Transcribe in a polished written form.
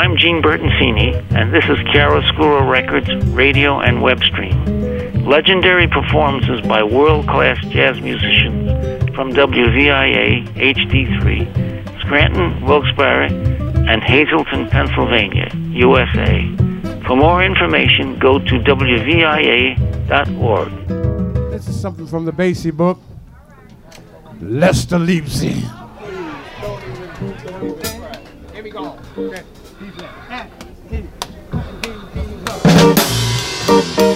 I'm Gene Bertoncini, and this is Chiaroscuro Records radio and web stream. Legendary performances by world-class jazz musicians from WVIA HD3, Scranton, Wilkes-Barre, and Hazleton, Pennsylvania, USA. For more information, go to WVIA.org. This is something from the Basie book. Lester Leipzig. Here we go. Okay.